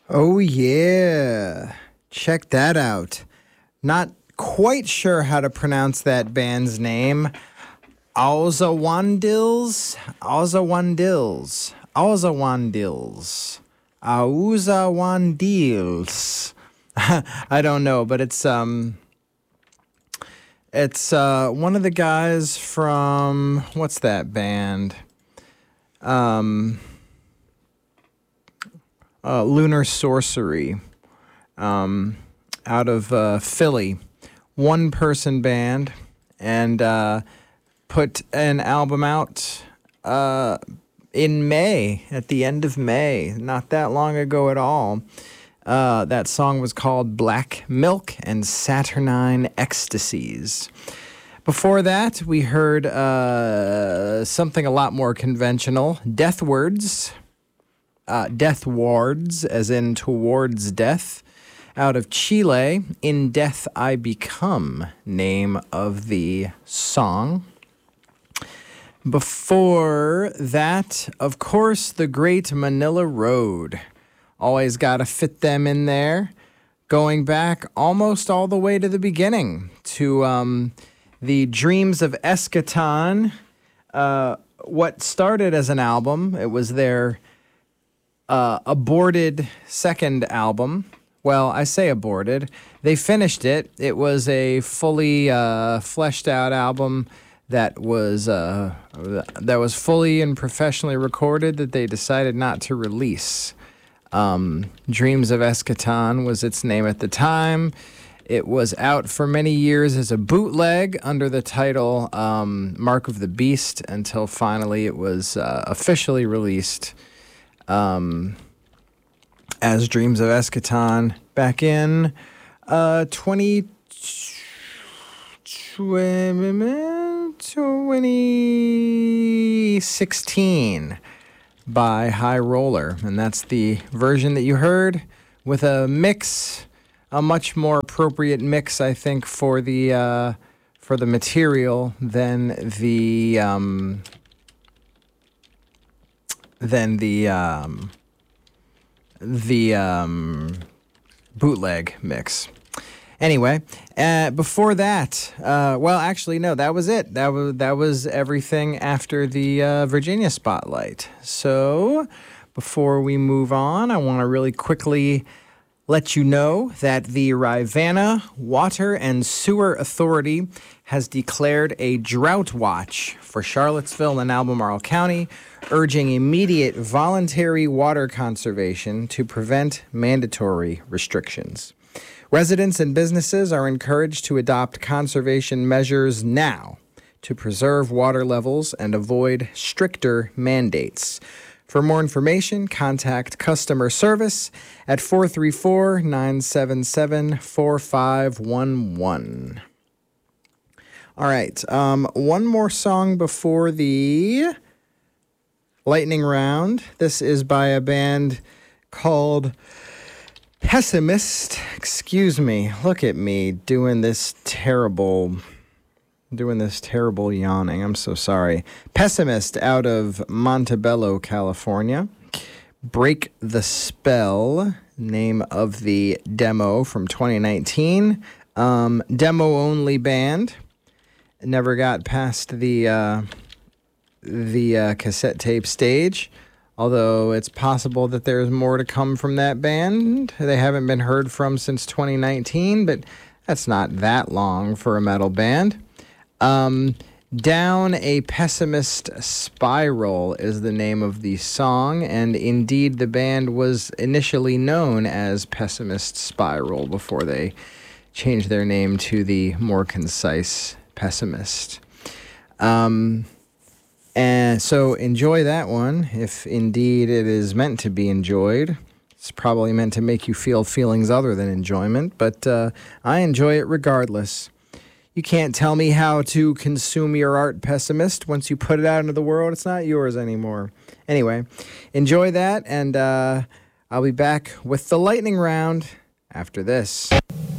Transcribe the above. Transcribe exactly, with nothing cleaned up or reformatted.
Oh, yeah. Check that out. Not quite sure how to pronounce that band's name. Auzawandils? Auzawandils. Auzawandils. Auzawandils. I don't know, but it's um it's uh one of the guys from what's that band? Um uh, Lunar Sorcery. Um out of uh, Philly. One person band, and uh put an album out uh, in May, at the end of May, not that long ago at all. Uh, that song was called Black Milk and Saturnine Ecstasies. Before that, we heard uh, something a lot more conventional, Deathwards, uh, Death Wards, as in towards death, out of Chile, In Death I Become, name of the song. Before that, of course, the great Manila Road. Always got to fit them in there. Going back almost all the way to the beginning, to um, the Dreams of Eschaton. Uh, what started as an album, it was their uh, aborted second album. Well, I say aborted. They finished it. It was a fully uh, fleshed out album that was uh, that was fully and professionally recorded that they decided not to release. Um, Dreams of Eschaton was its name at the time. It was out for many years as a bootleg under the title um, Mark of the Beast until finally it was uh, officially released um, as Dreams of Eschaton back in uh, twenty sixteen by High Roller. And that's the version that you heard with a mix, a much more appropriate mix, I think, for the uh, for the material than the um, than the um, the um, bootleg mix. Anyway, uh, before that, uh, well, actually, no, that was it. That was that was everything after the uh, Virginia Spotlight. So, before we move on, I want to really quickly let you know that the Rivanna Water and Sewer Authority has declared a drought watch for Charlottesville and Albemarle County, urging immediate voluntary water conservation to prevent mandatory restrictions. Residents and businesses are encouraged to adopt conservation measures now to preserve water levels and avoid stricter mandates. For more information, contact customer service at four three four, nine seven seven, four five one one. All right, um, one more song before the lightning round. This is by a band called Pessimist. Excuse me. Look at me doing this terrible, doing this terrible yawning. I'm so sorry. Pessimist out of Montebello, California. Break the Spell, name of the demo from twenty nineteen. Um, demo-only band. Never got past the uh, the uh, cassette tape stage. Although it's possible that there's more to come from that band. They haven't been heard from since twenty nineteen, but that's not that long for a metal band. Um, Down a Pessimist Spiral is the name of the song, and indeed the band was initially known as Pessimist Spiral before they changed their name to the more concise Pessimist. Um... And so enjoy that one, if indeed it is meant to be enjoyed. It's probably meant to make you feel feelings other than enjoyment, but uh, I enjoy it regardless. You can't tell me how to consume your art, Pessimist. Once you put it out into the world, it's not yours anymore. Anyway, enjoy that, and uh, I'll be back with the lightning round after this.